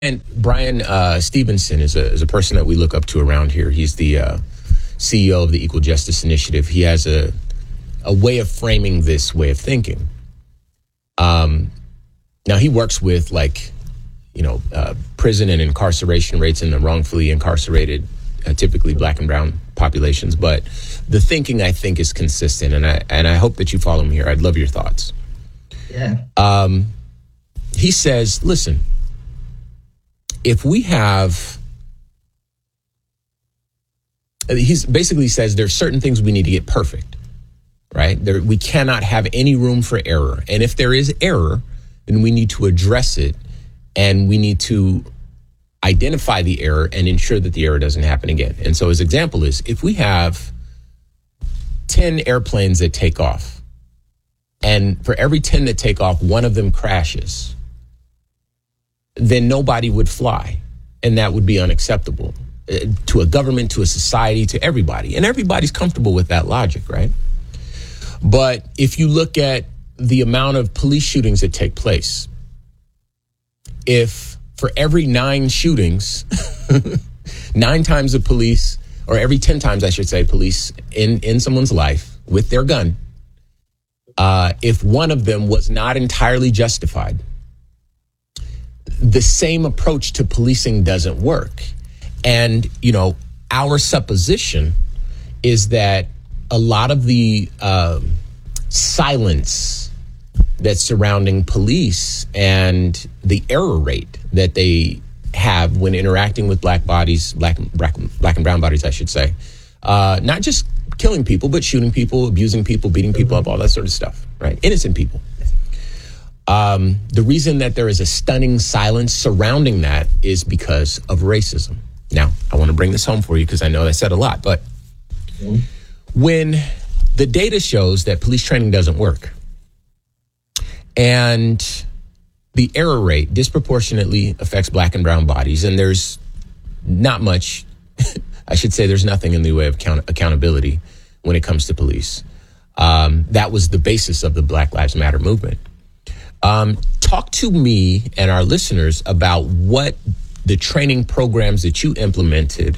And Brian Stevenson is a person that we look up to around here. He's the CEO of the Equal Justice Initiative. He has a way of framing this way of thinking. Now, he works with prison and incarceration rates in the wrongfully incarcerated, typically Black and brown populations. But the thinking, I think, is consistent, and I hope that you follow me here. I'd love your thoughts. Yeah. He says, listen, if we have, he basically says there's certain things we need to get perfect, right? We cannot have any room for error. And if there is error, then we need to address it, and we need to identify the error and ensure that the error doesn't happen again. And so his example is, if we have 10 airplanes that take off, and for every 10 that take off, one of them crashes, then nobody would fly. And that would be unacceptable to a government, to a society, to everybody. And everybody's comfortable with that logic, right? But if you look at the amount of police shootings that take place, if for every 9 shootings, 9 times the police, or every 10 times, I should say, police in someone's life with their gun, if one of them was not entirely justified, the same approach to policing doesn't work. And, our supposition is that a lot of the silence that's surrounding police and the error rate that they have when interacting with black and brown bodies, I should say, not just killing people, but shooting people, abusing people, beating people up, all that sort of stuff, right? Innocent people. The reason that there is a stunning silence surrounding that is because of racism. Now, I want to bring this home for you because I know I said a lot, but when the data shows that police training doesn't work and the error rate disproportionately affects black and brown bodies, and there's not much, I should say there's nothing in the way of accountability when it comes to police. That was the basis of the Black Lives Matter movement. Talk to me and our listeners about what the training programs that you implemented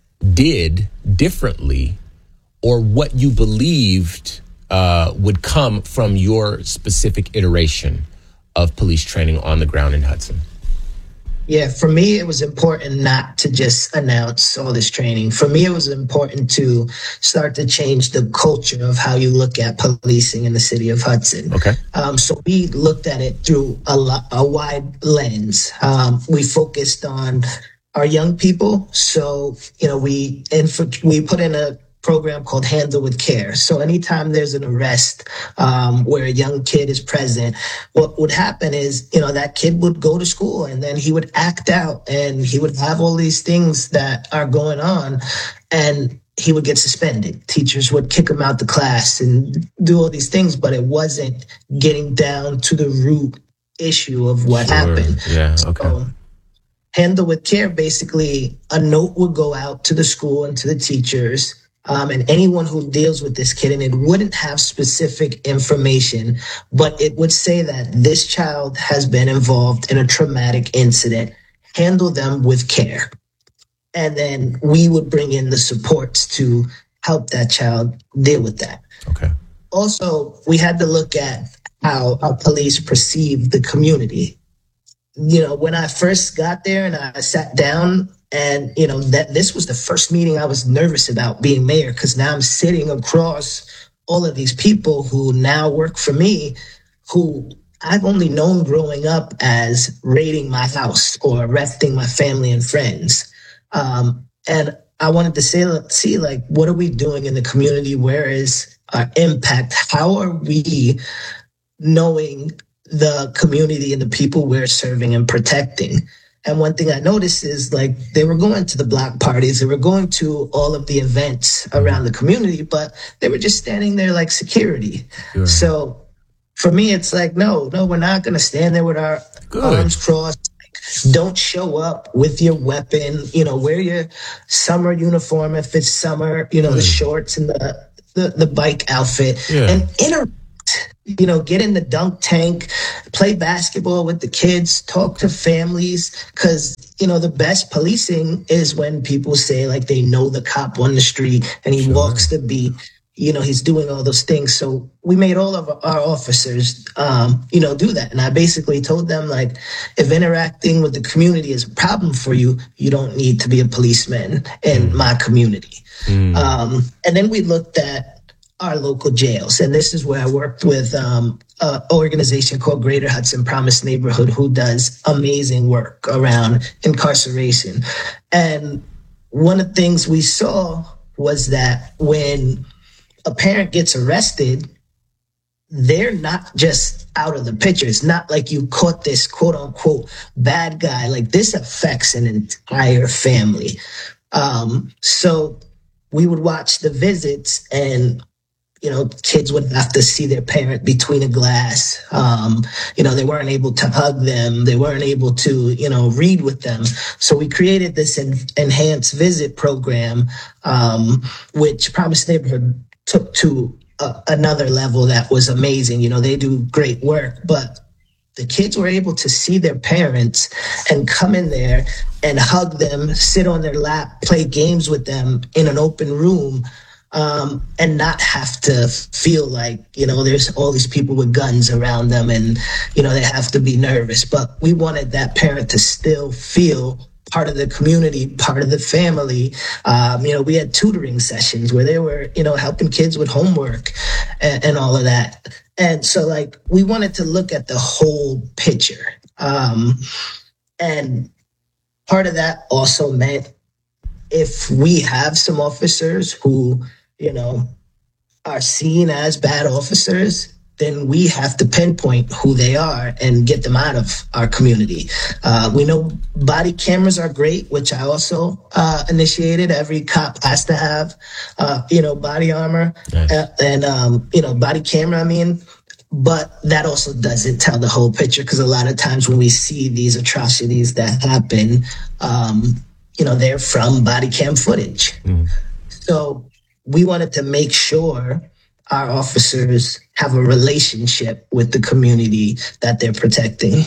did differently, or what you believed would come from your specific iteration of police training on the ground in Hudson. Yeah, for me, it was important not to just announce all this training. For me, it was important to start to change the culture of how you look at policing in the city of Hudson. Okay. So we looked at it through a wide lens. We focused on our young people. So, we put in a program called Handle with Care. So anytime there's an arrest where a young kid is present, what would happen is, that kid would go to school and then he would act out and he would have all these things that are going on and he would get suspended. Teachers would kick him out the class and do all these things, but it wasn't getting down to the root issue of what happened. Yeah, okay. So, Handle with Care, basically a note would go out to the school and to the teachers and anyone who deals with this kid, and it wouldn't have specific information, but it would say that this child has been involved in a traumatic incident. Handle them with care. And then we would bring in the supports to help that child deal with that. Okay. Also, we had to look at how our police perceive the community. When I first got there and I sat down, and, that this was the first meeting I was nervous about being mayor, because now I'm sitting across all of these people who now work for me, who I've only known growing up as raiding my house or arresting my family and friends. And I wanted to see, what are we doing in the community? Where is our impact? How are we knowing the community and the people we're serving and protecting? And one thing I noticed is they were going to the block parties, they were going to all of the events around the community, but they were just standing there like security. Sure. So for me, it's no, we're not going to stand there with our arms crossed. Don't show up with your weapon, wear your summer uniform if it's summer, the shorts and the bike outfit and interact. get in the dunk tank, play basketball with the kids, talk to families. Because, the best policing is when people say, like, they know the cop on the street and he walks the beat. He's doing all those things. So we made all of our officers, do that. And I basically told them, like, if interacting with the community is a problem for you, you don't need to be a policeman in my community. And then we looked at our local jails. And this is where I worked with an organization called Greater Hudson Promise Neighborhood, who does amazing work around incarceration. And one of the things we saw was that when a parent gets arrested, they're not just out of the picture. It's not like you caught this quote unquote bad guy. Like, this affects an entire family. So we would watch the visits, and kids would have to see their parent between a glass. They weren't able to hug them. They weren't able to, read with them. So we created this enhanced visit program, which Promise Neighborhood took to another level that was amazing. They do great work, but the kids were able to see their parents and come in there and hug them, sit on their lap, play games with them in an open room, and not have to feel like, there's all these people with guns around them and, they have to be nervous. But we wanted that parent to still feel part of the community, part of the family. We had tutoring sessions where they were, helping kids with homework and all of that. And so, like, we wanted to look at the whole picture. And part of that also meant if we have some officers who, are seen as bad officers, then we have to pinpoint who they are and get them out of our community. We know body cameras are great, which I also initiated. Every cop has to have, body armor. Nice. And body camera, but that also doesn't tell the whole picture, because a lot of times when we see these atrocities that happen, they're from body cam footage. So we wanted to make sure our officers have a relationship with the community that they're protecting.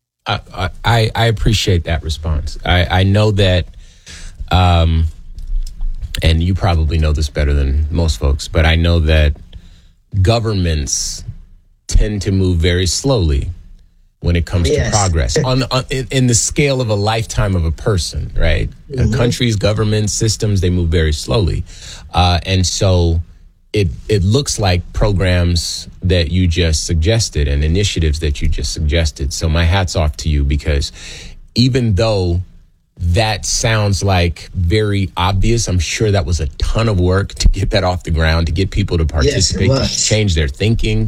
I appreciate that response. I know that, and you probably know this better than most folks, but I know that governments tend to move very slowly when it comes to progress in the scale of a lifetime of a person, right? Countries, governments, systems, they move very slowly. And so it looks like programs that you just suggested and initiatives that you just suggested. So my hat's off to you, because even though that sounds like very obvious, I'm sure that was a ton of work to get that off the ground, to get people to participate, to change their thinking.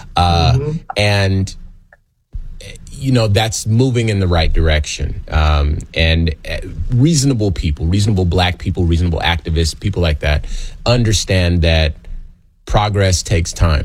And that's moving in the right direction. And reasonable people, reasonable Black people, reasonable activists, people like that understand that progress takes time.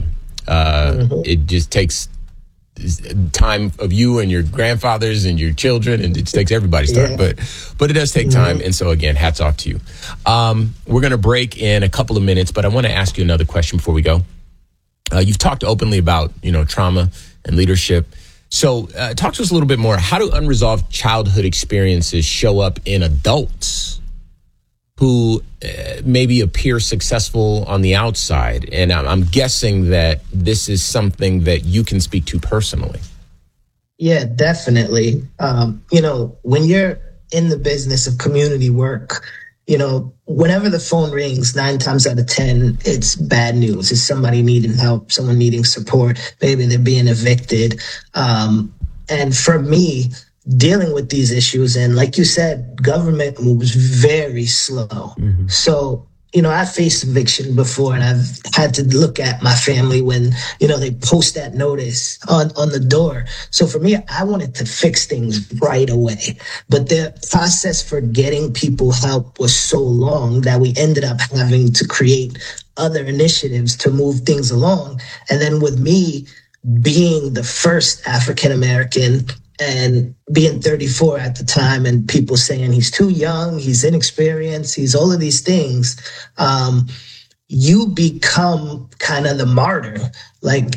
It just takes time of you and your grandfathers and your children, and it takes everybody's time. But it does take time. And so, again, hats off to you. We're going to break in a couple of minutes, but I want to ask you another question before we go. You've talked openly about, trauma and leadership. So talk to us a little bit more. How do unresolved childhood experiences show up in adults who maybe appear successful on the outside? And I'm guessing that this is something that you can speak to personally. Yeah, definitely. When you're in the business of community work, whenever the phone rings, 9 times out of 10, it's bad news. It's somebody needing help, someone needing support. Maybe they're being evicted. And for me, dealing with these issues, and like you said, government moves very slow. So, I faced eviction before, and I've had to look at my family when, they post that notice on the door. So for me, I wanted to fix things right away. But the process for getting people help was so long that we ended up having to create other initiatives to move things along. And then with me being the first African-American and being 34 at the time, and people saying he's too young, he's inexperienced, he's all of these things, you become kind of the martyr. Like,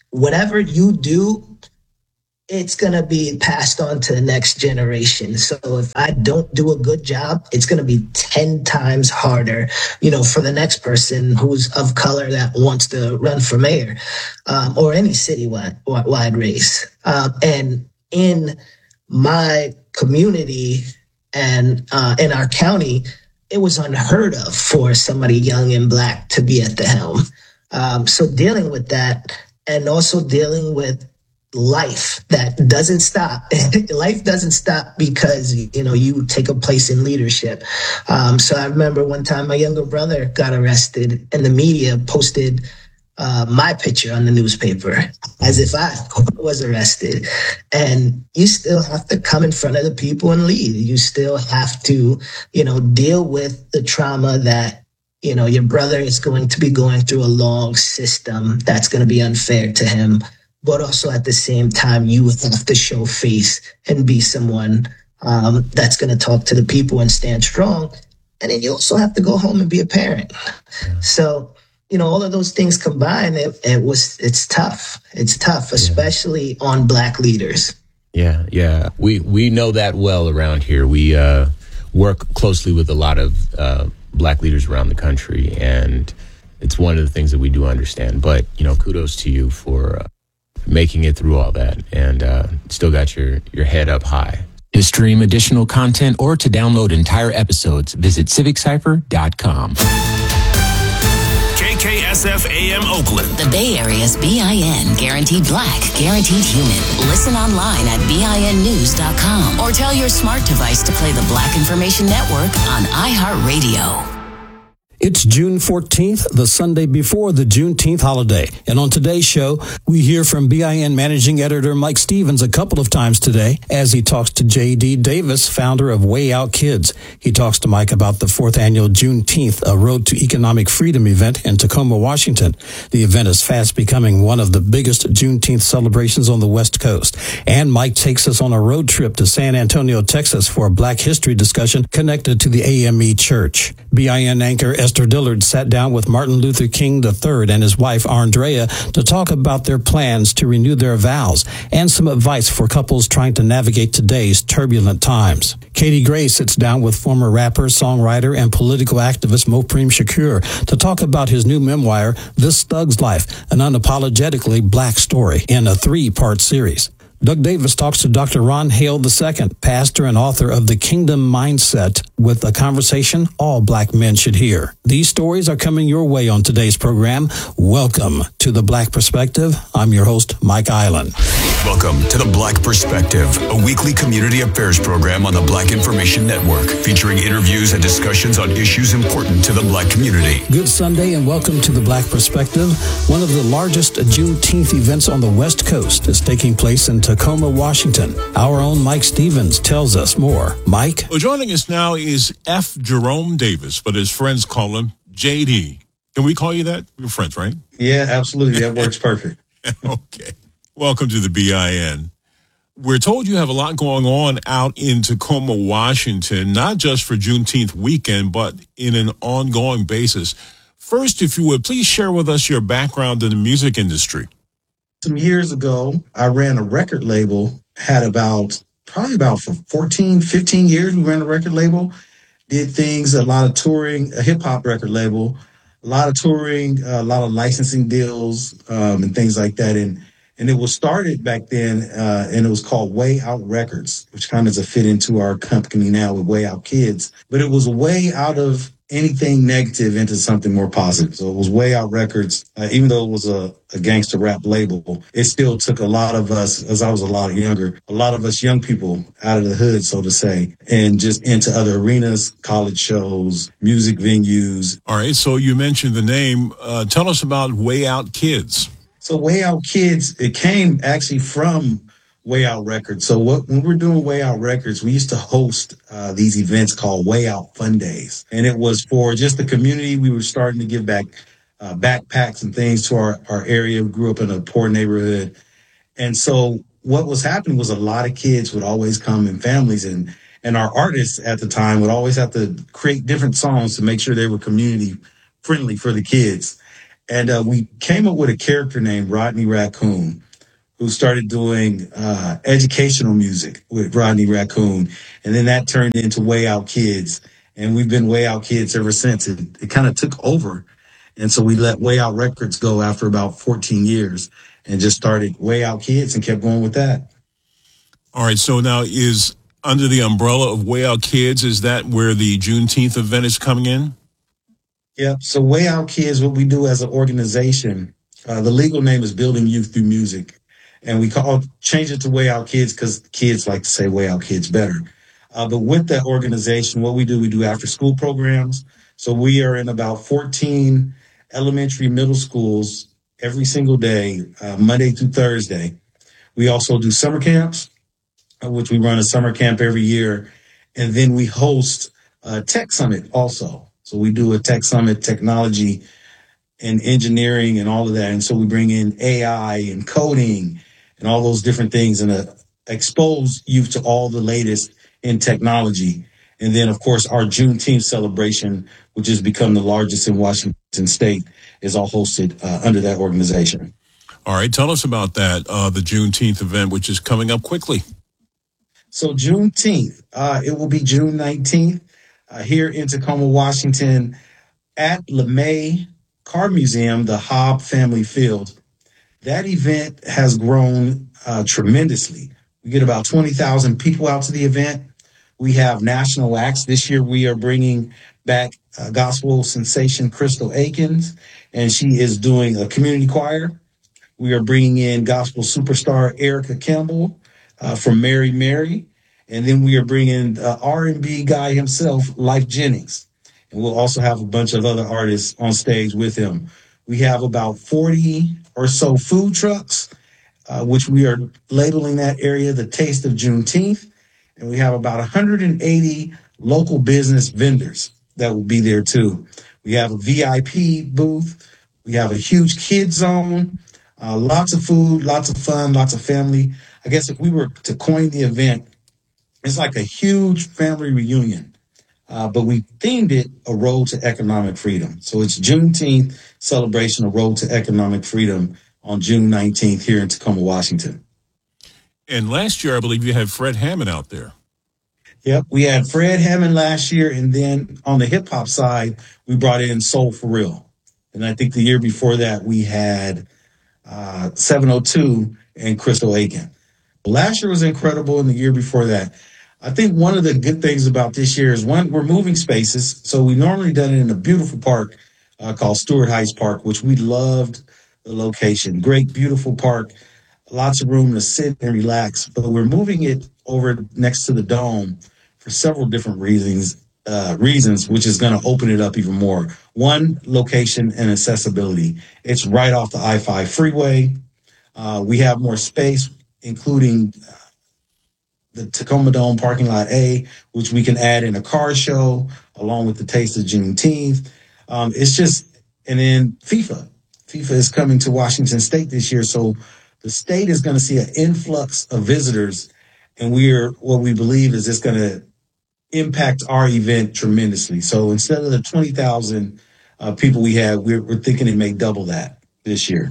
whatever you do, it's going to be passed on to the next generation. So if I don't do a good job, it's going to be 10 times harder, for the next person who's of color that wants to run for mayor, or any citywide race. And in my community and in our county, it was unheard of for somebody young and Black to be at the helm. So dealing with that, and also dealing with life that doesn't stop. Life doesn't stop because, you take a place in leadership. So I remember one time my younger brother got arrested and the media posted my picture on the newspaper as if I was arrested. And you still have to come in front of the people and lead. You still have to, deal with the trauma that, your brother is going to be going through a long system that's going to be unfair to him. But also at the same time, you have to show face and be someone that's going to talk to the people and stand strong. And then you also have to go home and be a parent. So, all of those things combined, it's tough. It's tough, especially on Black leaders. Yeah. We know that well around here. We work closely with a lot of Black leaders around the country, and it's one of the things that we do understand. But, kudos to you for making it through all that, and still got your head up high. To stream additional content or to download entire episodes, visit civiccypher.com. KKSF AM Oakland, the Bay Area's BIN, guaranteed Black, guaranteed human. Listen online at BINnews.com or tell your smart device to play the Black Information Network on iHeartRadio. It's June 14th, the Sunday before the Juneteenth holiday. And on today's show, we hear from BIN Managing Editor Mike Stevens a couple of times today as he talks to J.D. Davis, founder of Way Out Kids. He talks to Mike about the 4th annual Juneteenth, a Road to Economic Freedom event in Tacoma, Washington. The event is fast becoming one of the biggest Juneteenth celebrations on the West Coast. And Mike takes us on a road trip to San Antonio, Texas for a Black history discussion connected to the AME Church. BIN anchor Esther Dillard sat down with Martin Luther King III and his wife, Andrea, to talk about their plans to renew their vows and some advice for couples trying to navigate today's turbulent times. Katie Gray sits down with former rapper, songwriter, and political activist Mopreme Shakur to talk about his new memoir, This Thug's Life, an unapologetically Black story, in a 3-part series. Doug Davis talks to Dr. Ron Hale II, pastor and author of The Kingdom Mindset, with a conversation all Black men should hear. These stories are coming your way on today's program. Welcome to The Black Perspective. I'm your host, Mike Island. Welcome to The Black Perspective, a weekly community affairs program on the Black Information Network, featuring interviews and discussions on issues important to the Black community. Good Sunday and welcome to The Black Perspective. One of the largest Juneteenth events on the West Coast is taking place in Tacoma, Washington. Our own Mike Stevens tells us more. Mike? Well, joining us now is F. Jerome Davis, but his friends call him JD. Can we call you that? You're friends, right? Yeah, absolutely. That works perfect. Okay. Welcome to the BIN. We're told you have a lot going on out in Tacoma, Washington, not just for Juneteenth weekend, but in an ongoing basis. First, if you would, please share with us your background in the music industry. Some years ago, I ran a record label, probably about for 14, 15 years, we ran a record label, did things, a lot of touring, a hip hop record label, a lot of touring, a lot of licensing deals, and things like that. And it was started back then, and it was called Way Out Records, which kind of is a fit into our company now with Way Out Kids. But it was a way out of anything negative into something more positive. So it was Way Out Records. Even though it was a gangster rap label, it still took a lot of us, as I was a lot younger, a lot of us young people out of the hood, so to say, and just into other arenas, college shows, music venues. All right. So you mentioned the name. Tell us about Way Out Kids. So Way Out Kids, it came actually from Way Out Records. So when we're doing Way Out Records, we used to host these events called Way Out Fun Days. And it was for just the community. We were starting to give back backpacks and things to our area. We grew up in a poor neighborhood. And so what was happening was a lot of kids would always come in families, and our artists at the time would always have to create different songs to make sure they were community friendly for the kids. And we came up with a character named Rodney Raccoon, who started doing educational music with Rodney Raccoon. And then that turned into Way Out Kids. And we've been Way Out Kids ever since. It kind of took over. And so we let Way Out Records go after about 14 years and just started Way Out Kids and kept going with that. All right. So now is under the umbrella of Way Out Kids, is that where the Juneteenth event is coming in? Yep. So Way Out Kids, what we do as an organization, the legal name is Building Youth Through Music. And we change it to Way Out Kids because kids like to say Way Out Kids better. But with that organization, what we do after school programs. So we are in about 14 elementary, middle schools every single day, Monday through Thursday. We also do summer camps, which we run a summer camp every year. And then we host a tech summit also. So we do a tech summit, technology and engineering and all of that. And so we bring in AI and coding and all those different things and expose youth to all the latest in technology. And then, of course, our Juneteenth celebration, which has become the largest in Washington State, is all hosted under that organization. All right. Tell us about that, the Juneteenth event, which is coming up quickly. So Juneteenth, it will be June 19th here in Tacoma, Washington at LeMay Car Museum, the Hobb Family Field. That event has grown tremendously. We get about 20,000 people out to the event. We have national acts. This year we are bringing back gospel sensation Crystal Akins, and she is doing a community choir. We are bringing in gospel superstar Erica Campbell from Mary Mary. And then we are bringing R&B guy himself, Life Jennings. And we'll also have a bunch of other artists on stage with him. We have about 40 or so food trucks, which we are labeling that area the Taste of Juneteenth. And we have about 180 local business vendors that will be there too. We have a VIP booth. We have a huge kid zone, lots of food, lots of fun, lots of family. I guess if we were to coin the event, it's like a huge family reunion. But we themed it A Road to Economic Freedom. So it's Juneteenth celebration, A Road to Economic Freedom on June 19th here in Tacoma, Washington. And last year, I believe you had Fred Hammond out there. Yep, we had Fred Hammond last year. And then on the hip hop side, we brought in Soul For Real. And I think the year before that, we had 702 and Crystal Aiken. Last year was incredible, and the year before that. I think one of the good things about this year is, one, we're moving spaces. So we normally done it in a beautiful park called Stewart Heights Park, which we loved the location. Great, beautiful park, lots of room to sit and relax. But we're moving it over next to the Dome for several different reasons, which is going to open it up even more. One, location and accessibility. It's right off the I-5 freeway. We have more space, including the Tacoma Dome parking lot A, which we can add in a car show along with the Taste of Juneteenth. And then FIFA is coming to Washington State this year. So the state is going to see an influx of visitors. And what we believe is it's going to impact our event tremendously. So instead of the 20,000 people we had, we're thinking it may double that this year.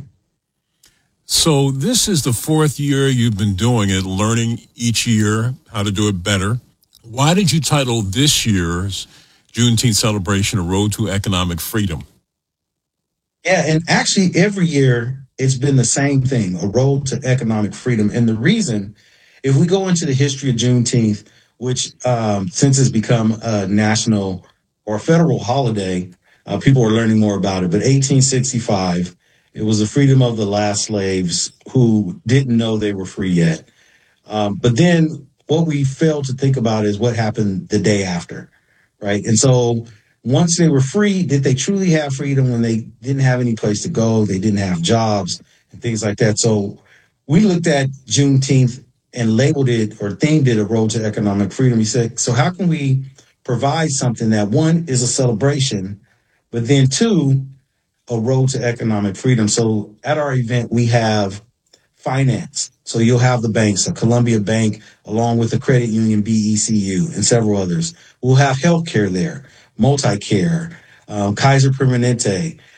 So this is the fourth year you've been doing it, learning each year how to do it better. Why did you title this year's Juneteenth celebration A Road to Economic Freedom? Yeah, and actually every year it's been the same thing, A Road to Economic Freedom. And the reason, if we go into the history of Juneteenth, which since it's become a national or federal holiday, people are learning more about it. But 1865, it was the freedom of the last slaves who didn't know they were free yet. But then what we fail to think about is what happened the day after, right? And so once they were free, did they truly have freedom when they didn't have any place to go? They didn't have jobs and things like that. So we looked at Juneteenth and labeled it or themed it A Road to Economic Freedom. We said, so how can we provide something that, one, is a celebration, but then two, a road to economic freedom? So at our event, we have finance. So you'll have the banks, a Columbia Bank, along with the credit union BECU and several others. We'll have healthcare there, Multicare, Kaiser Permanente.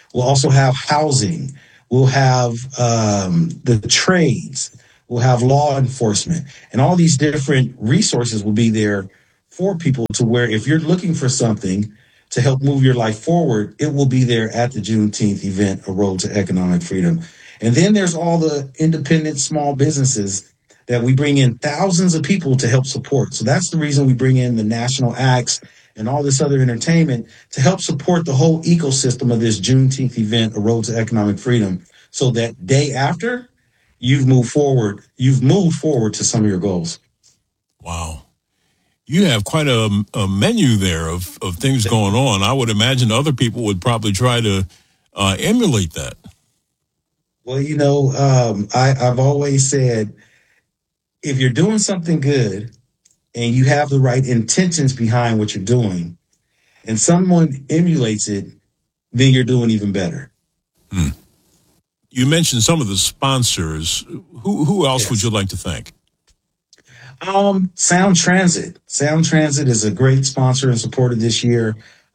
We'll also have housing. We'll have the trades. We'll have law enforcement. And all these different resources will be there for people to where if you're looking for something to help move your life forward, it will be there at the Juneteenth event, A Road to Economic Freedom. And then there's all the independent small businesses that we bring in thousands of people to help support. So that's the reason we bring in the national acts and all this other entertainment to help support the whole ecosystem of this Juneteenth event, A Road to Economic Freedom, so that day after you've moved forward to some of your goals. Wow. You have quite a menu there of things going on. I would imagine other people would probably try to emulate that. Well, I've always said, if you're doing something good and you have the right intentions behind what you're doing and someone emulates it, then you're doing even better. You mentioned some of the sponsors. Who else would you like to thank? Sound Transit. Sound Transit is a great sponsor and supporter this year.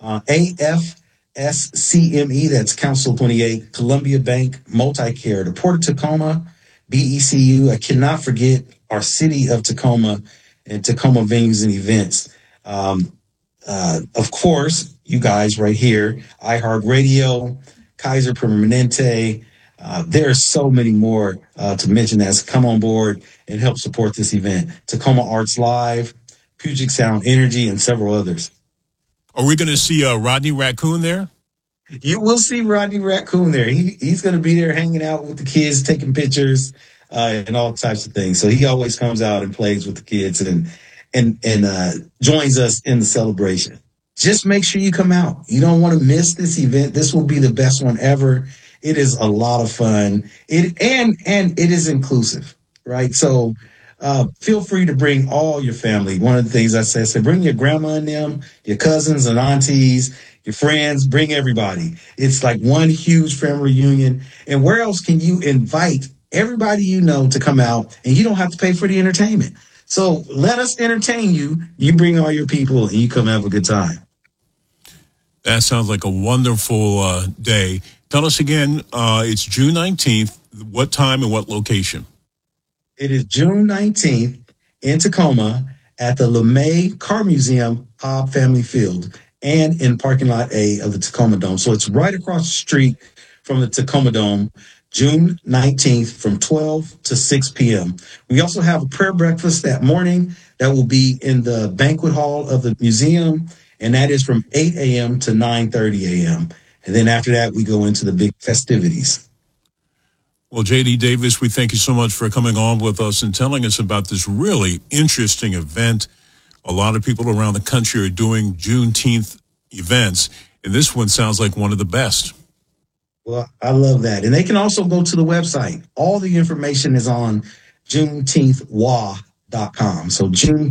AFSCME, that's Council 28, Columbia Bank, MultiCare, the Port of Tacoma, BECU. I cannot forget our city of Tacoma and Tacoma Venues and Events. Of course, you guys right here, iHeartRadio, Kaiser Permanente. There are so many more to mention that's come on board and help support this event. Tacoma Arts Live, Puget Sound Energy, and several others. Are we going to see Rodney Raccoon there? You will see Rodney Raccoon there. He's going to be there hanging out with the kids, taking pictures, and all types of things. So he always comes out and plays with the kids and joins us in the celebration. Just make sure you come out. You don't want to miss this event. This will be the best one ever. It is a lot of fun. And it is inclusive, right? So feel free to bring all your family. One of the things I said, bring your grandma and them, your cousins and aunties, your friends, bring everybody. It's like one huge family reunion. And where else can you invite everybody you know to come out and you don't have to pay for the entertainment? So let us entertain you. You bring all your people and you come have a good time. That sounds like a wonderful day. Tell us again, it's June 19th. What time and what location? It is June 19th in Tacoma at the LeMay Car Museum, Hobb Family Field, and in parking lot A of the Tacoma Dome. So it's right across the street from the Tacoma Dome, June 19th from 12 to 6 p.m. We also have a prayer breakfast that morning that will be in the banquet hall of the museum, and that is from 8 a.m. to 9:30 a.m. And then after that, we go into the big festivities. Well, J.D. Davis, we thank you so much for coming on with us and telling us about this really interesting event. A lot of people around the country are doing Juneteenth events, and this one sounds like one of the best. Well, I love that. And they can also go to the website. All the information is on JuneteenthWA.com. So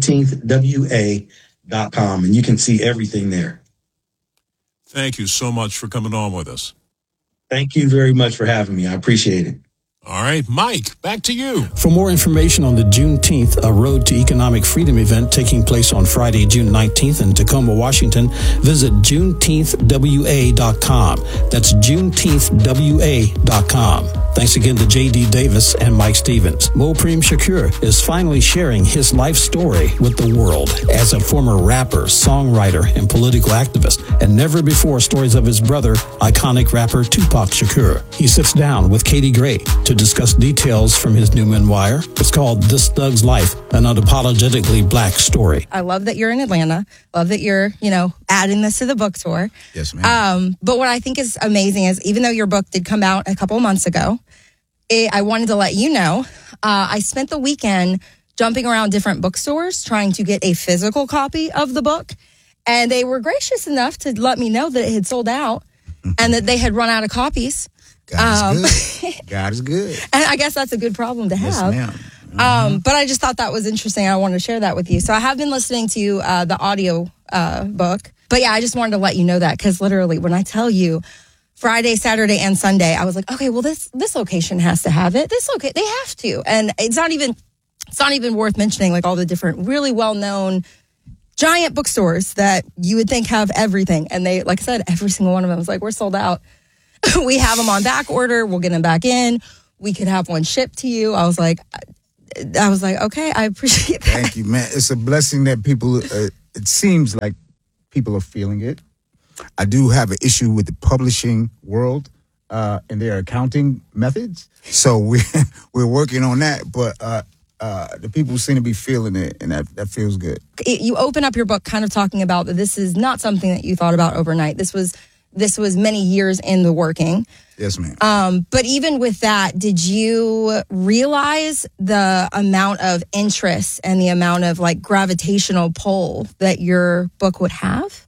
JuneteenthWA.com, and you can see everything there. Thank you so much for coming on with us. Thank you very much for having me. I appreciate it. All right, Mike, back to you. For more information on the Juneteenth, A Road to Economic Freedom event taking place on Friday, June 19th in Tacoma, Washington, visit JuneteenthWA.com. That's JuneteenthWA.com. Thanks again to J.D. Davis and Mike Stevens. Mopreme Shakur is finally sharing his life story with the world as a former rapper, songwriter, and political activist. And never before stories of his brother, iconic rapper Tupac Shakur. He sits down with Katie Gray to discuss details from his new memoir. It's called This Thug's Life, an unapologetically black story. I love that you're in Atlanta. Love that you're, adding this to the book tour. Yes, ma'am. But what I think is amazing is even though your book did come out a couple of months ago, I wanted to let you know, I spent the weekend jumping around different bookstores trying to get a physical copy of the book. And they were gracious enough to let me know that it had sold out and that they had run out of copies. God is good. God is good. And I guess that's a good problem to have. Yes, ma'am. But I just thought that was interesting. I wanted to share that with you. So I have been listening to the audio book. But yeah, I just wanted to let you know that because literally when I tell you Friday, Saturday, and Sunday, I was like, okay, well, this location has to have it. They have to. And it's not even worth mentioning like all the different really well-known giant bookstores that you would think have everything. And they, like I said, every single one of them was like, we're sold out. we have them on back order. We'll get them back in. We could have one shipped to you. I was like, okay, I appreciate that. Thank you, man. It's a blessing that people, it seems like people are feeling it. I do have an issue with the publishing world and their accounting methods. So we're working on that. But the people seem to be feeling it, and that feels good. You open up your book kind of talking about that this is not something that you thought about overnight. This was many years in the working. Yes, ma'am. But even with that, did you realize the amount of interest and the amount of like gravitational pull that your book would have?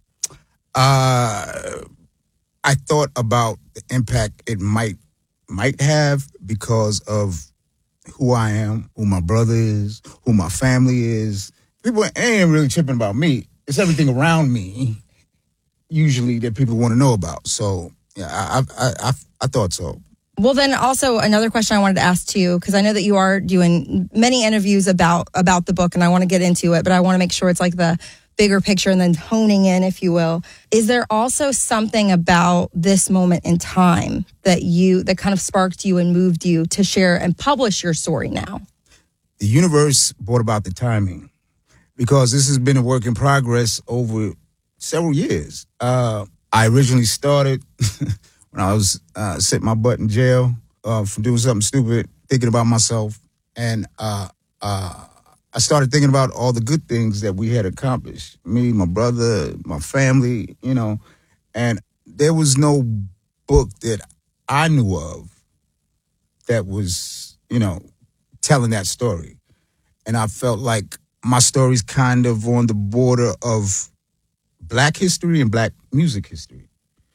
I thought about the impact it might have because of who I am, who my brother is, who my family is. People ain't really tripping about me. It's everything around me, usually, that people want to know about. So, yeah, I thought so. Well, then also another question I wanted to ask too, because I know that you are doing many interviews about the book, and I want to get into it, but I want to make sure it's like the bigger picture and then honing in, if you will. Is there also something about this moment in time that kind of sparked you and moved you to share and publish your story now? The universe brought about the timing, because this has been a work in progress over several years. I originally started when I was sitting my butt in jail from doing something stupid, thinking about myself. And I started thinking about all the good things that we had accomplished. Me, my brother, my family, and there was no book that I knew of that was, telling that story. And I felt like my story's kind of on the border of Black history and Black music history.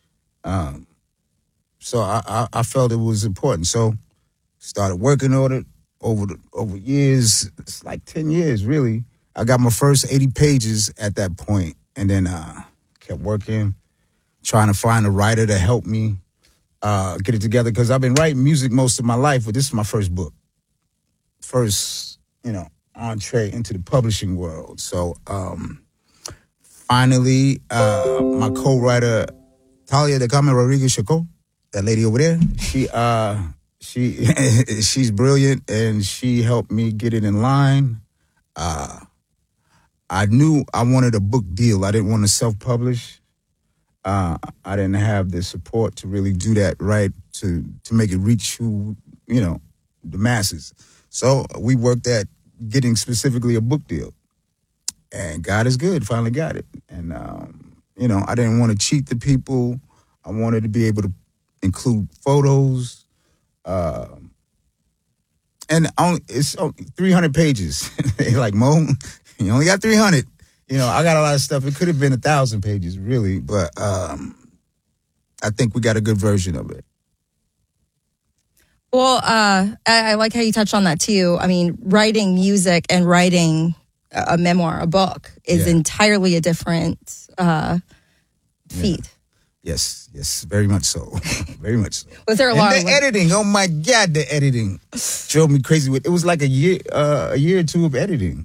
So I felt it was important. So started working on it over years. It's like 10 years, really. I got my first 80 pages at that point, and then kept working, trying to find a writer to help me get it together, because I've been writing music most of my life, but this is my first book. First, entree into the publishing world. So finally, my co-writer, Talia de Carmen Rodriguez Chacon, that lady over there, she's brilliant, and she helped me get it in line. I knew I wanted a book deal. I didn't want to self-publish. I didn't have the support to really do that right, to make it reach the masses. So we worked at getting specifically a book deal. And God is good, finally got it. And, I didn't want to cheat the people. I wanted to be able to include photos. And it's 300 pages. They're like, Mo, you only got 300. I got a lot of stuff. It could have been 1,000 pages, really. But I think we got a good version of it. Well, I like how you touched on that, too. I mean, writing music and writing a memoir, a book, is entirely a different feat. Yes, very much so. Very much so. Was there a lot of editing? Oh my God, the editing drove me crazy. It was like a year or two of editing.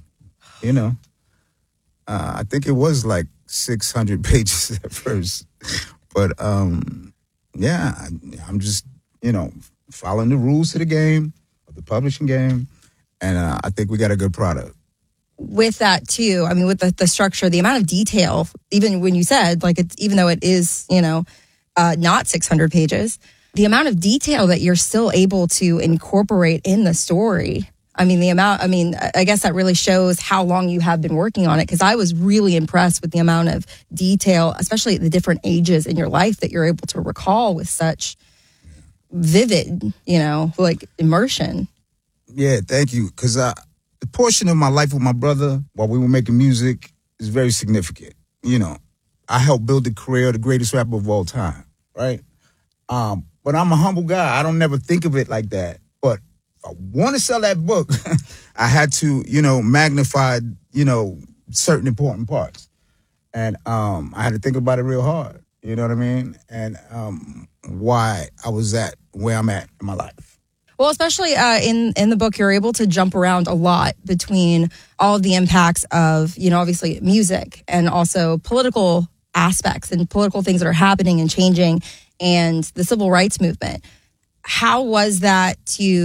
I think it was like 600 pages at first, but I'm just following the rules to the game, of the publishing game, and I think we got a good product. With that too, I mean, with the structure, the amount of detail, even when you said even though it is, not 600 pages, the amount of detail that you're still able to incorporate in the story. I guess that really shows how long you have been working on it, because I was really impressed with the amount of detail, especially at the different ages in your life, that you're able to recall with such vivid, immersion. Yeah, thank you. Because the portion of my life with my brother while we were making music is very significant. I helped build the career of the greatest rapper of all time, right? But I'm a humble guy. I don't never think of it like that. But if I want to sell that book, I had to, magnify, certain important parts. And I had to think about it real hard. You know what I mean? And why I was at where I'm at in my life. Well, especially in the book, you're able to jump around a lot between all of the impacts of, obviously music and also political aspects and political things that are happening and changing and the civil rights movement. How was that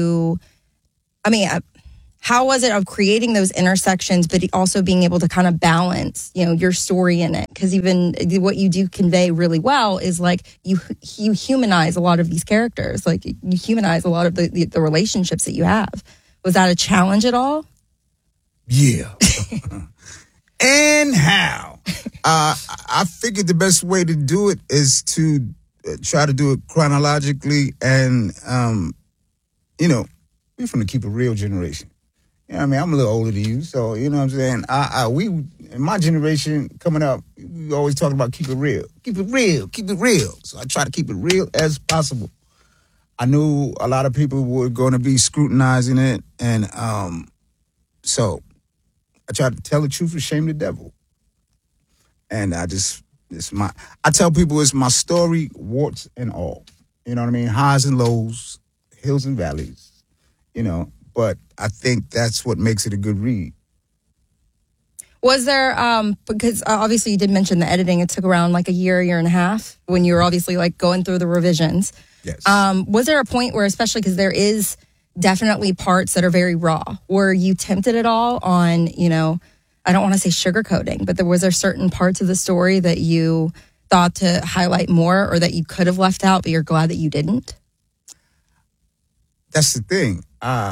how was it of creating those intersections, but also being able to kind of balance, your story in it? Because even what you do convey really well is like you humanize a lot of these characters. Like you humanize a lot of the relationships that you have. Was that a challenge at all? Yeah. And how? I figured the best way to do it is to try to do it chronologically, and we're from the Keep It Real generation. I'm a little older than you, so you know what I'm saying. We in my generation coming up, we always talking about keep it real, keep it real, keep it real. So I try to keep it real as possible. I knew a lot of people were going to be scrutinizing it, and so I tried to tell the truth and shame the devil. And I tell people it's my story, warts and all. You know what I mean? Highs and lows, hills and valleys, but I think that's what makes it a good read. Was there, because obviously you did mention the editing, it took around like a year and a half when you were obviously like going through the revisions. Yes. Was there a point where, especially because there is definitely parts that are very raw, were you tempted at all on, I don't want to say sugarcoating, but was there certain parts of the story that you thought to highlight more or that you could have left out, but you're glad that you didn't? That's the thing.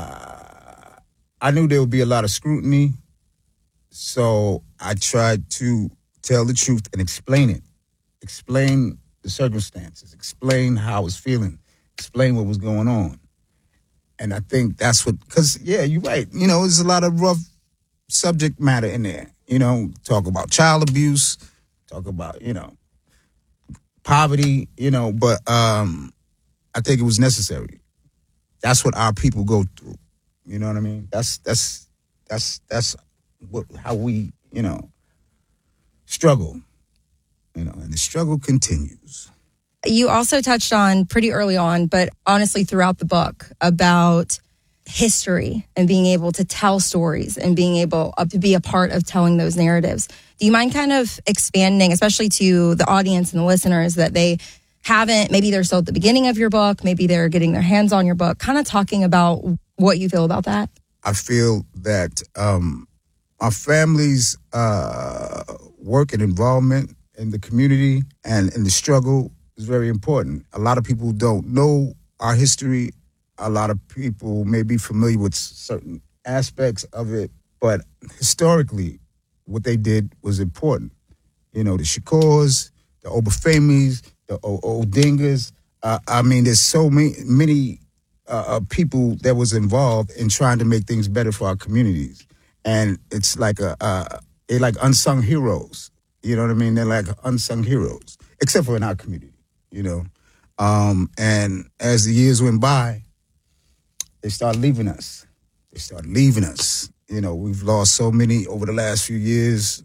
I knew there would be a lot of scrutiny, so I tried to tell the truth and explain it. Explain the circumstances. Explain how I was feeling. Explain what was going on. And I think that's because, you're right. There's a lot of rough subject matter in there. Talk about child abuse, talk about, poverty, but I think it was necessary. That's what our people go through. You know what I mean? That's how we, struggle, and the struggle continues. You also touched on pretty early on, but honestly throughout the book, about history and being able to tell stories and being able to be a part of telling those narratives. Do you mind kind of expanding, especially to the audience and the listeners, that they haven't, maybe they're still at the beginning of your book, maybe they're getting their hands on your book, kind of talking about what you feel about that? I feel that our family's work and involvement in the community and in the struggle is very important. A lot of people don't know our history. A lot of people may be familiar with certain aspects of it, but historically, what they did was important. The Shakurs, the Obafamis, the Odingas. There's so many people that was involved in trying to make things better for our communities. And it's like they're like unsung heroes. You know what I mean? They're like unsung heroes, except for in our community, And as the years went by, they started leaving us. We've lost so many over the last few years.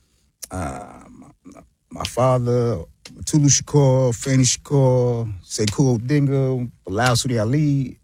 My father, Tulu Shakur, Fanny Shakur, Sekou Odinga, Bilal Sudi Ali,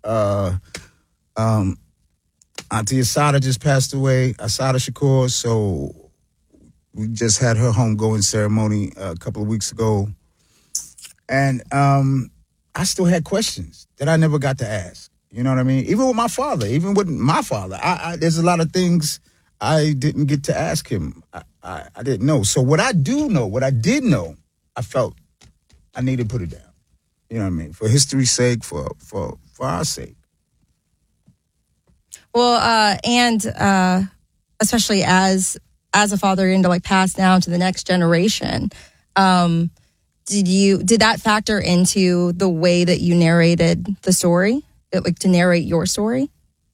Auntie Asada just passed away, Asada Shakur. So we just had her homegoing ceremony a couple of weeks ago. And I still had questions that I never got to ask. You know what I mean? Even with my father, there's a lot of things I didn't get to ask him. I didn't know. So what I did know, I felt I needed to put it down. You know what I mean? For history's sake, for our sake. Well, and especially as a father, into like pass down to the next generation. Did that factor into the way that you narrated the story? Like to narrate your story?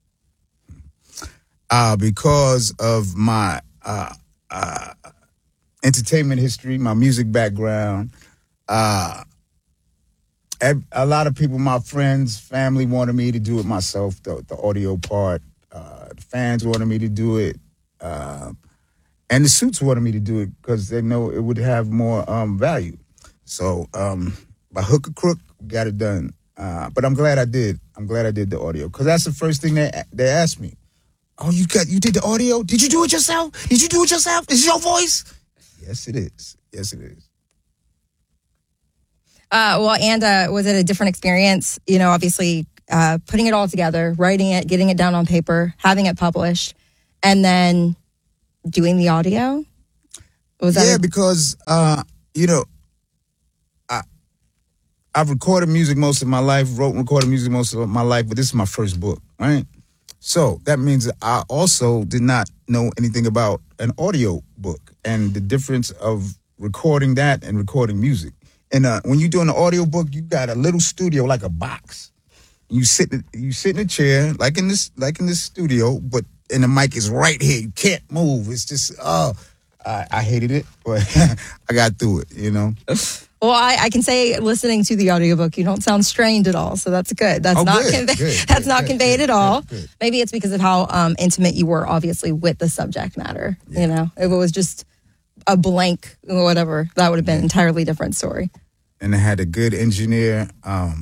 Because of my entertainment history, my music background, a lot of people, my friends, family wanted me to do it myself, the audio part. The fans wanted me to do it. And the suits wanted me to do it because they know it would have more value. So by hook or crook, got it done. But I'm glad I did. I'm glad I did the audio because that's the first thing they asked me. Oh, you did the audio? Did you do it yourself? Is it your voice? Yes, it is. And was it a different experience? You know, obviously putting it all together, writing it, getting it down on paper, having it published, and then doing the audio? Because, I've recorded music most of my life, wrote and recorded music most of my life, but this is my first book, right? So that means that I also did not know anything about an audio book and the difference of recording that and recording music. And when you're doing an audio book, you got a little studio like a box. You sit in a chair like in this studio, and the mic is right here. You can't move. It's just I hated it, but I got through it, you know. Well, I can say, listening to the audiobook, you don't sound strained at all, so that's good. That's not conveyed at all. Good. Maybe it's because of how intimate you were, obviously, with the subject matter. Yeah. You know, if it was just a blank or whatever, that would have been an entirely different story. And I had a good engineer.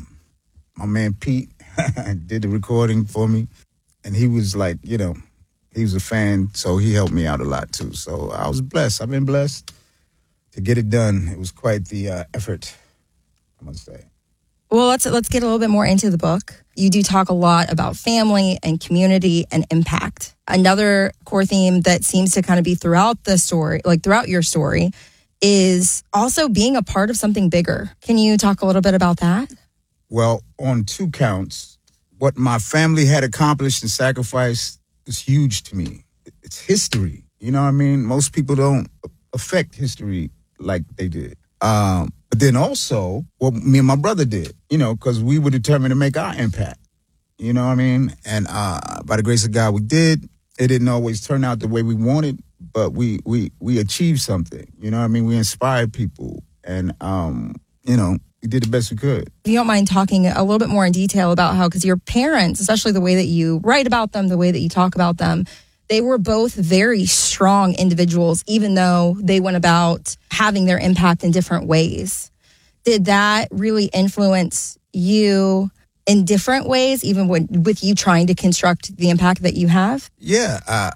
My man Pete did the recording for me, and he was like, you know, he was a fan, so he helped me out a lot too. So I was blessed. I've been blessed to get it done. It was quite the effort, I must say. Well, let's get a little bit more into the book. You do talk a lot about family and community and impact. Another core theme that seems to kind of be throughout the story, like throughout your story, is also being a part of something bigger. Can you talk a little bit about that? Well, on 2 counts, what my family had accomplished and sacrificed is huge to me. It's history. You know what I mean? Most people don't affect history like they did. But then also what me and my brother did, you know, because we were determined to make our impact. You know what I mean? And by the grace of God, we did. It didn't always turn out the way we wanted, but we achieved something. You know what I mean? We inspired people, and you know, we did the best we could. If you don't mind talking a little bit more in detail about how, because your parents, especially the way that you write about them, the way that you talk about them, they were both very strong individuals, even though they went about having their impact in different ways. Did that really influence you in different ways, even with you trying to construct the impact that you have? Yeah.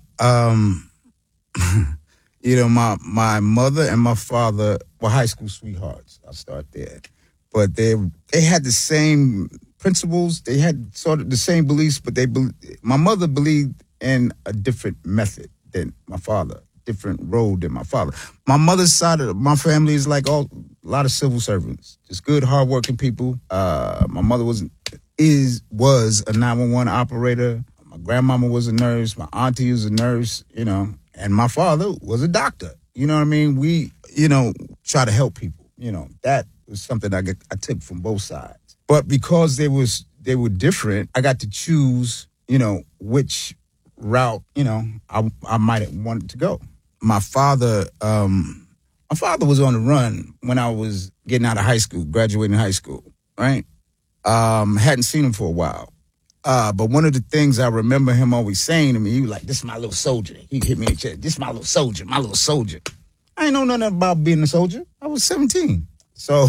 You know, my mother and my father were high school sweethearts. I'll start there. But they had the same principles. They had sort of the same beliefs, but my mother believed in a different method than my father, different road than my father. My mother's side of my family is like a lot of civil servants, just good, hardworking people. My mother was a 911 operator. My grandmama was a nurse. My auntie was a nurse, you know, and my father was a doctor. You know what I mean? We, you know, try to help people. You know, that was something I took from both sides. But because they were different, I got to choose, you know, which route, you know, I might have wanted to go. My father was on the run when I was getting out of high school, graduating high school, right? Hadn't seen him for a while. But one of the things I remember him always saying to me, he was like, "This is my little soldier." He'd hit me in the chest. "This is my little soldier, my little soldier." I ain't know nothing about being a soldier. I was 17. So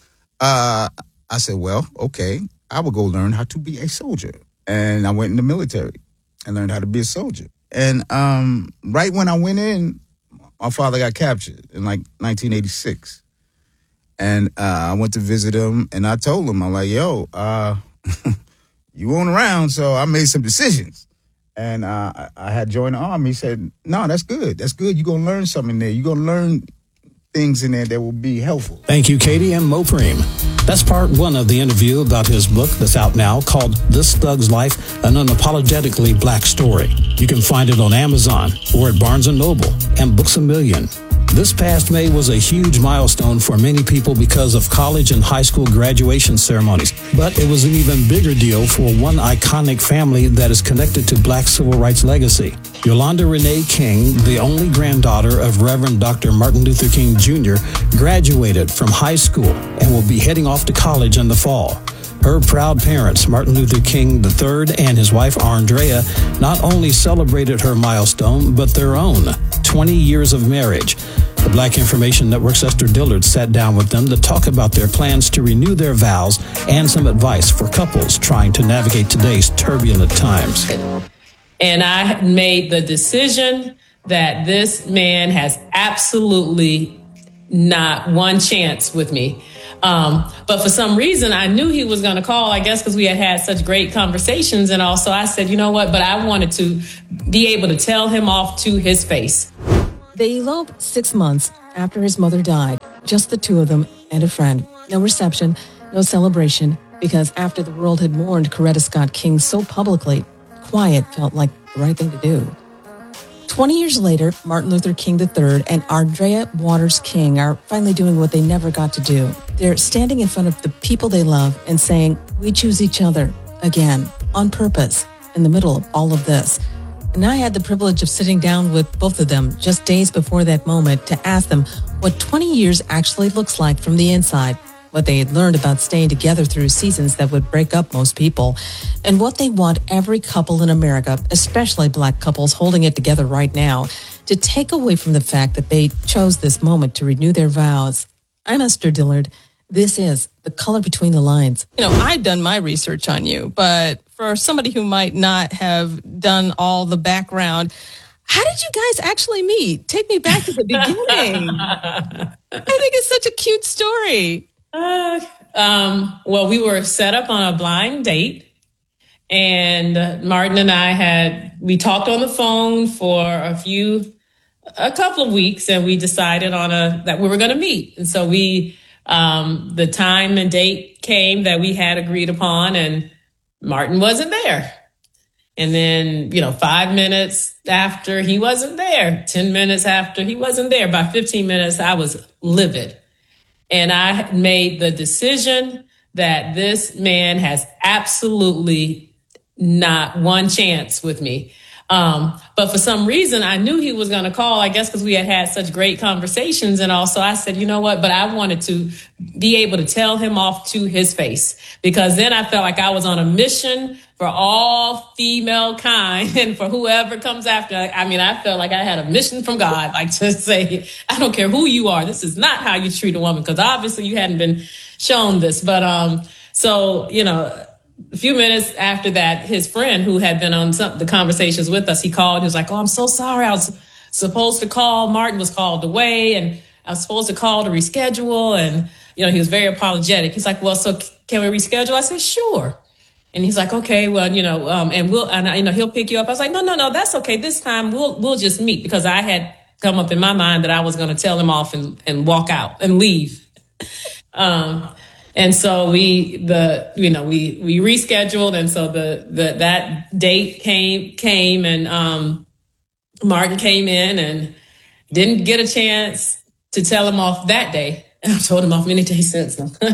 I said, well, okay, I will go learn how to be a soldier. And I went in the military and learned how to be a soldier. And right when I went in, my father got captured in like 1986. And I went to visit him, and I told him, I'm like, yo, you weren't around, so I made some decisions. And I had joined the Army. He said, no, that's good. That's good. You're going to learn something there. You're going to learn things in there that will be helpful. Thank you, Katie and Mopreem. That's part 1 of the interview about his book that's out now called This Thug's Life, an Unapologetically Black Story. You can find it on Amazon or at Barnes & Noble and Books A Million. This past May was a huge milestone for many people because of college and high school graduation ceremonies. But it was an even bigger deal for one iconic family that is connected to Black civil rights legacy. Yolanda Renee King, the only granddaughter of Reverend Dr. Martin Luther King Jr., graduated from high school and will be heading off to college in the fall. Her proud parents, Martin Luther King III and his wife, Andrea, not only celebrated her milestone, but their own 20 years of marriage. The Black Information Network's Esther Dillard sat down with them to talk about their plans to renew their vows and some advice for couples trying to navigate today's turbulent times. And I made the decision that this man has absolutely not one chance with me. But for some reason, I knew he was going to call, I guess, because we had such great conversations. And also I said, you know what? But I wanted to be able to tell him off to his face. They eloped 6 months after his mother died. Just the two of them and a friend. No reception, no celebration, because after the world had mourned Coretta Scott King so publicly, quiet felt like the right thing to do. 20 years later, Martin Luther King III and Andrea Waters King are finally doing what they never got to do. They're standing in front of the people they love and saying, we choose each other again, on purpose, in the middle of all of this. And I had the privilege of sitting down with both of them just days before that moment to ask them what 20 years actually looks like from the inside, what they had learned about staying together through seasons that would break up most people, and what they want every couple in America, especially Black couples holding it together right now, to take away from the fact that they chose this moment to renew their vows. I'm Esther Dillard. This is The Color Between the Lines. You know, I've done my research on you, but for somebody who might not have done all the background, how did you guys actually meet? Take me back to the beginning. I think it's such a cute story. Well, we were set up on a blind date, and Martin and I we talked on the phone for a couple of weeks, and we decided that we were going to meet. And so the time and date came that we had agreed upon, and Martin wasn't there. And then, 5 minutes after, he wasn't there. 10 minutes after, he wasn't there. By 15 minutes, I was livid. And I made the decision that this man has absolutely not one chance with me. But for some reason, I knew he was going to call, I guess, because we had such great conversations. And also I said, you know what? But I wanted to be able to tell him off to his face, because then I felt like I was on a mission for all female kind and for whoever comes after. I felt like I had a mission from God, like to say, I don't care who you are. This is not how you treat a woman, because obviously you hadn't been shown this. But a few minutes after that, his friend who had been on the conversations with us, he called. He was like, oh, I'm so sorry. I was supposed to call. Martin was called away, and I was supposed to call to reschedule. And, he was very apologetic. He's like, well, so can we reschedule? I said, sure. And he's like, okay, well, and he'll pick you up. I was like, no, that's okay. This time we'll just meet, because I had come up in my mind that I was going to tell him off and walk out and leave. And so we rescheduled. And so that date came and, Martin came in and didn't get a chance to tell him off that day. And I've told him off many days since.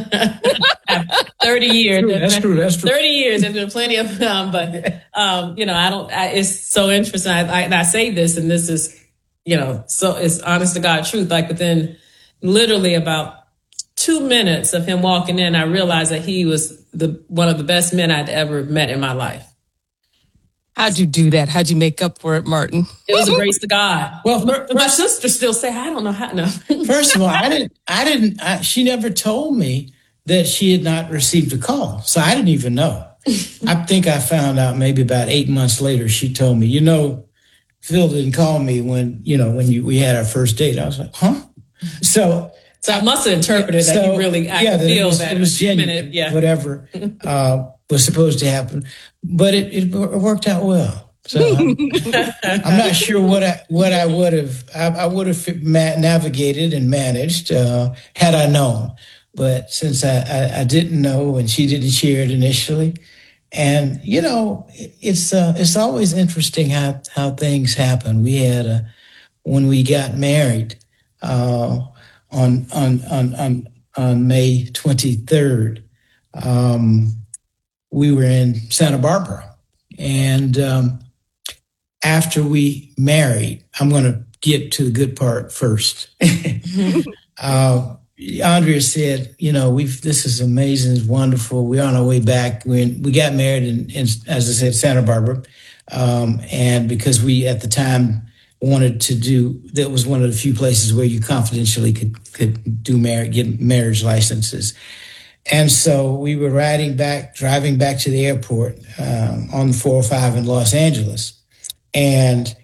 30 years. That's true. 30 years. There's been plenty of them, but, it's so interesting. I say this, and this is, so it's honest to God truth. Like within literally about 2 minutes of him walking in, I realized that he was one of the best men I'd ever met in my life. How'd you do that? How'd you make up for it, Martin? It was a grace to God. Well, my sister still say, I don't know how. No. First of all, she never told me that she had not received a call. So I didn't even know. I think I found out maybe about 8 months later. She told me, Phil didn't call me when we had our first date. I was like, huh? So I must have interpreted that you really, feel that it was genuine, whatever was supposed to happen, but it worked out well. So I'm not sure what I would have. I would have navigated and managed had I known, but since I didn't know and she didn't share it initially, and it's always interesting how things happen. We had when we got married. On May 23rd, we were in Santa Barbara. And after we married, I'm going to get to the good part first. Andrea said, this is amazing, it's wonderful. We're on our way back. We got married in, as I said, Santa Barbara. And because we, at the time, wanted to that was one of the few places where you confidentially could get marriage licenses. And so we were driving back to the airport on the 405 in Los Angeles. And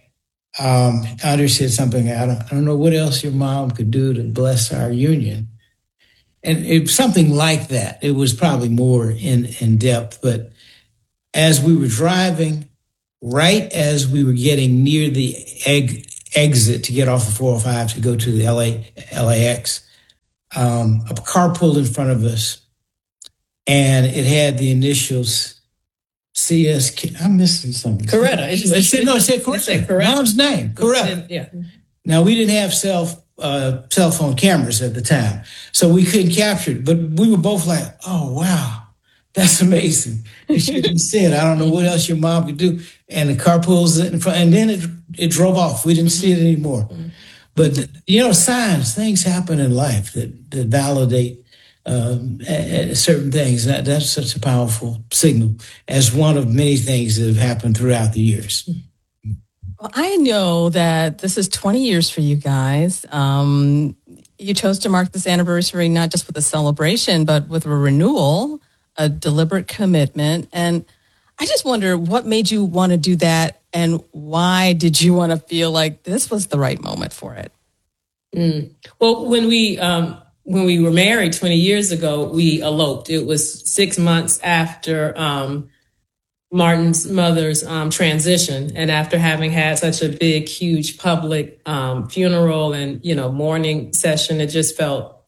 Andre said something, I don't know what else your mom could do to bless our union. And it was something like that. It was probably more in depth, but as we were driving, right as we were getting near the exit to get off the 405 to go to the LAX, a car pulled in front of us, and it had the initials CSK. I'm missing something. Coretta. It said Coretta. Mom's name, Coretta. Yeah. Now, we didn't have cell phone cameras at the time, so we couldn't capture it. But we were both like, oh, wow, that's amazing. And she said, I don't know what else your mom could do. And the car pulls in front, and then it drove off. We didn't see it anymore. Mm-hmm. But, signs, things happen in life that validate certain things. That's such a powerful signal as one of many things that have happened throughout the years. Well, I know that this is 20 years for you guys. You chose to mark this anniversary not just with a celebration, but with a renewal, a deliberate commitment. And I just wonder what made you want to do that, and why did you want to feel like this was the right moment for it? Well, when we were married 20 years ago, we eloped. It was 6 months after Martin's mother's transition, and after having had such a big, huge public funeral and mourning session, it just felt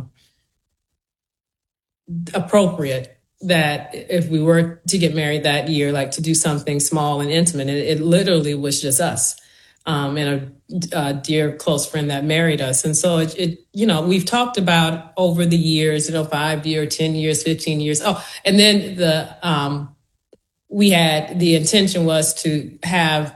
appropriate that if we were to get married that year, like to do something small and intimate. It literally was just us and a dear close friend that married us. And so we've talked about over the years, 5 years, 10 years, 15 years. Oh, and then we had the intention was to have,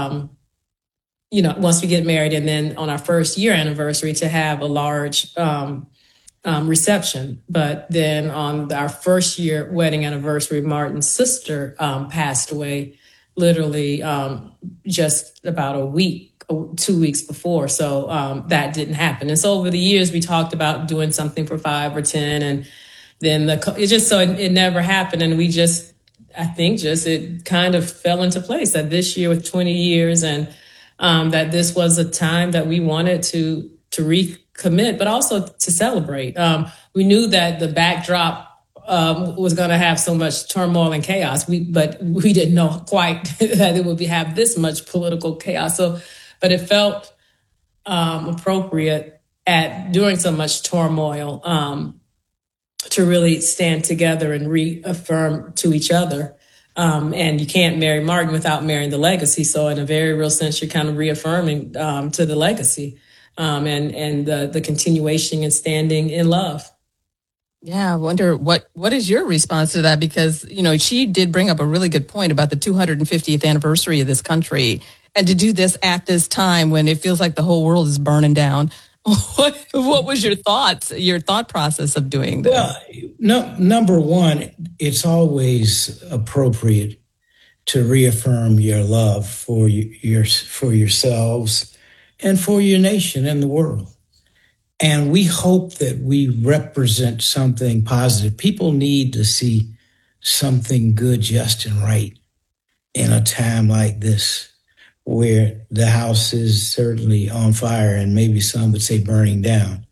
once we get married and then on our first year anniversary to have a large reception. But then on our first year wedding anniversary, Martin's sister passed away literally just about 2 weeks before. So that didn't happen. And so over the years, we talked about doing something for 5 or 10. And then it never happened. And I think it kind of fell into place that this year with 20 years and that this was a time that we wanted to recommit, but also to celebrate. We knew that the backdrop was going to have so much turmoil and chaos, but we didn't know quite that it would have this much political chaos. But it felt appropriate during so much turmoil to really stand together and reaffirm to each other. And you can't marry Martin without marrying the legacy. So in a very real sense, you're kind of reaffirming to the legacy and the continuation and standing in love. Yeah, I wonder what is your response to that? Because, she did bring up a really good point about the 250th anniversary of this country, and to do this at this time when it feels like the whole world is burning down. What was your thought process of doing this? Well, number one, it's always appropriate to reaffirm your love for yourselves and for your nation and the world. And we hope that we represent something positive. People need to see something good, just, and right in a time like this, where the house is certainly on fire and maybe some would say burning down.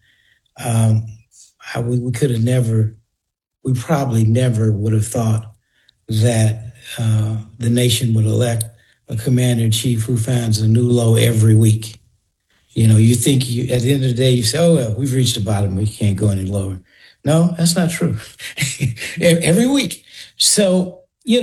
We probably never would have thought that the nation would elect a commander-in-chief who finds a new low every week. You think at the end of the day, you say, oh, well, we've reached the bottom. We can't go any lower. No, that's not true. Every week. So,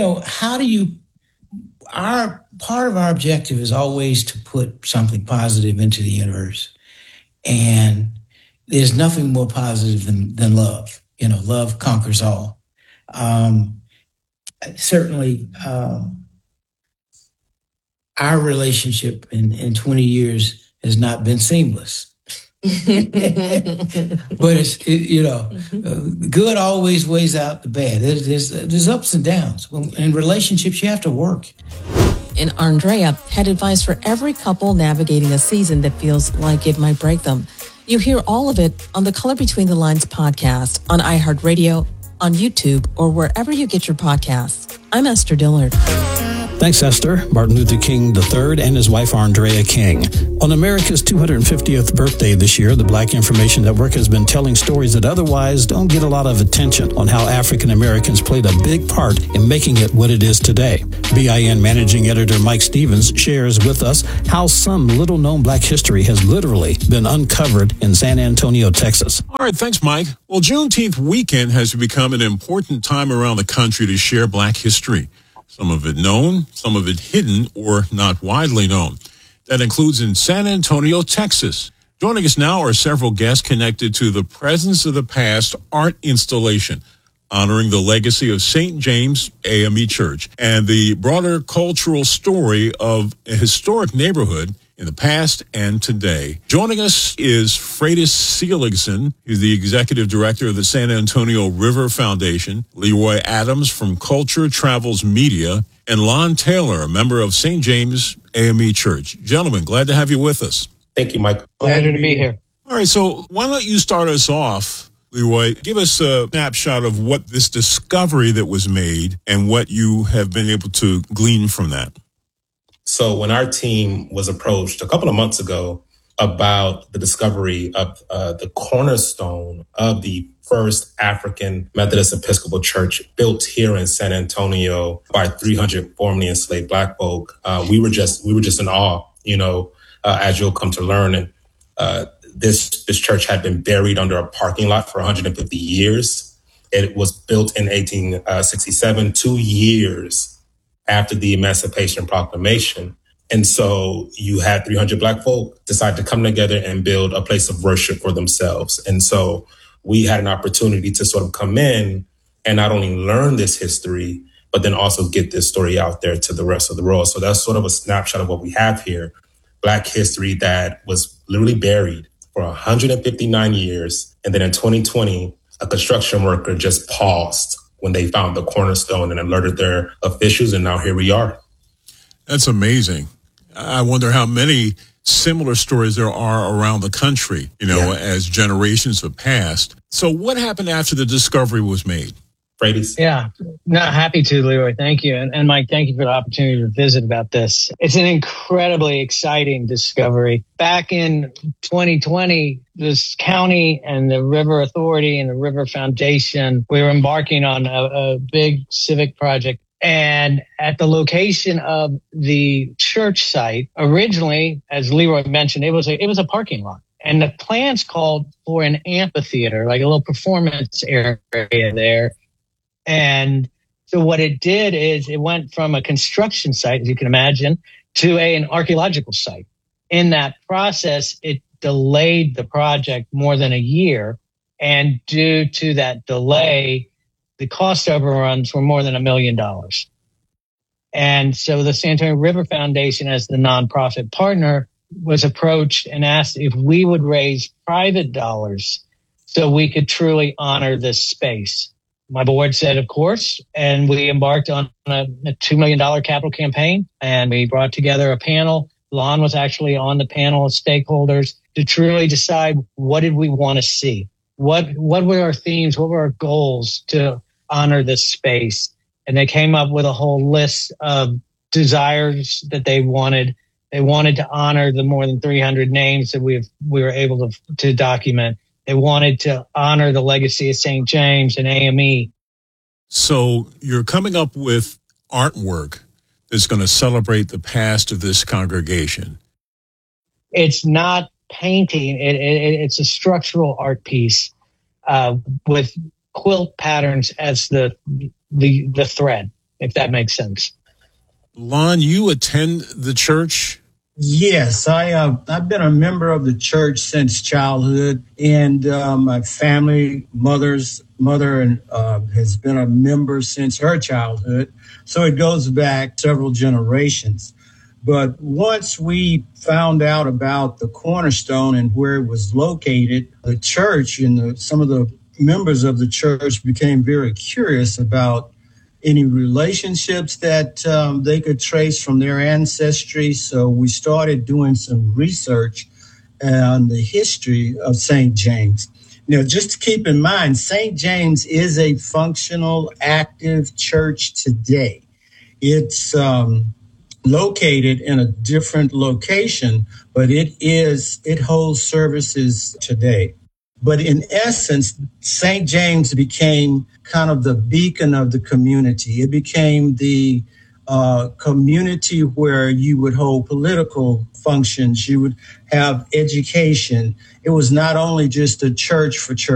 part of our objective is always to put something positive into the universe. And there's nothing more positive than love. Love conquers all. Certainly, our relationship in 20 years has not been seamless. But good always weighs out the bad. There's ups and downs. In relationships, you have to work. And Andrea had advice for every couple navigating a season that feels like it might break them. You hear all of it on the Color Between the Lines podcast, on iHeartRadio, on YouTube, or wherever you get your podcasts. I'm Esther Dillard. Thanks, Esther. Martin Luther King III and his wife, Andrea King. On America's 250th birthday this year, the Black Information Network has been telling stories that otherwise don't get a lot of attention on how African Americans played a big part in making it what it is today. BIN Managing Editor Mike Stevens shares with us how some little-known Black history has literally been uncovered in San Antonio, Texas. All right, thanks, Mike. Well, Juneteenth weekend has become an important time around the country to share Black history. Some of it known, some of it hidden or not widely known. That includes in San Antonio, Texas. Joining us now are several guests connected to the Presence of the Past art installation, honoring the legacy of St. James AME Church and the broader cultural story of a historic neighborhood in the past and today. Joining us is Freydis Seligson. He's the executive director of the San Antonio River Foundation, Leroy Adams from Culture Travels Media, and Lon Taylor, a member of St. James AME Church. Gentlemen, glad to have you with us. Thank you, Mike. Glad to be here. All right, so why don't you start us off, Leroy? Give us a snapshot of what this discovery that was made and what you have been able to glean from that. So when our team was approached a couple of months ago about the discovery of the cornerstone of the first African Methodist Episcopal Church built here in San Antonio by 300 formerly enslaved Black folk, we were just in awe, as you'll come to learn. And this church had been buried under a parking lot for 150 years. It was built in 1867, 2 years after the Emancipation Proclamation. And so you had 300 Black folk decide to come together and build a place of worship for themselves. And so we had an opportunity to sort of come in and not only learn this history, but then also get this story out there to the rest of the world. So that's sort of a snapshot of what we have here. Black history that was literally buried for 159 years. And then in 2020, a construction worker just paused when they found the cornerstone and alerted their officials, and now here we are. That's amazing. I wonder how many similar stories there are around the country, as generations have passed. So what happened after the discovery was made? Freydis? Yeah, no, happy to, Leroy. Thank you. And Mike, thank you for the opportunity to visit about this. It's an incredibly exciting discovery. Back in 2020, this county and the River Authority and the River Foundation, we were embarking on a big civic project. And at the location of the church site, originally, as Leroy mentioned, it was a parking lot. And the plans called for an amphitheater, like a little performance area there. And so what it did is it went from a construction site, as you can imagine, to an archaeological site. In that process, it delayed the project more than a year. And due to that delay, the cost overruns were more than $1 million. And so the San Antonio River Foundation, as the nonprofit partner, was approached and asked if we would raise private dollars so we could truly honor this space. My board said, of course, and we embarked on a $2 million capital campaign, and we brought together a panel. Lon was actually on the panel of stakeholders to truly decide what did we want to see? What were our themes? What were our goals to honor this space? And they came up with a whole list of desires that they wanted. They wanted to honor the more than 300 names that we were able to document. They wanted to honor the legacy of St. James and AME. So you're coming up with artwork that's going to celebrate the past of this congregation. It's not painting. It's a structural art piece with quilt patterns as the thread, if that makes sense. Lon, you attend the church? Yes, I've been a member of the church since childhood, and my family, mother has been a member since her childhood. So it goes back several generations. But once we found out about the cornerstone and where it was located, the church and some of the members of the church became very curious about any relationships that they could trace from their ancestry. So we started doing some research on the history of St. James. Just to keep in mind, St. James is a functional, active church today. It's located in a different location, but it holds services today. But in essence, St. James became kind of the beacon of the community. It became the community where you would hold political functions, you would have education. It was not only just a church for church.